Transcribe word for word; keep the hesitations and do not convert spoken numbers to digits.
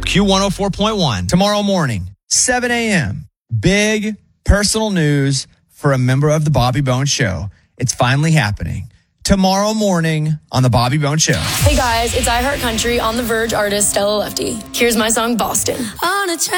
Q one oh four point one. Tomorrow morning, seven a.m., big personal news for a member of the Bobby Bones Show. It's finally happening. Tomorrow morning on the Bobby Bones Show. Hey guys, it's iHeart Country on the Verge artist Stella Lefty. Here's my song, Boston. On a train.